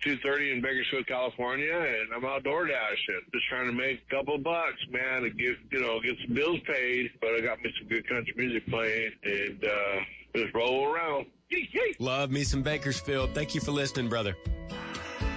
2:30 in Bakersfield, California, and I'm outdoor dashing, just trying to make a couple bucks, man, to get some bills paid. But I got me some good country music playing, and just roll around. Love me some Bakersfield. Thank you for listening, brother.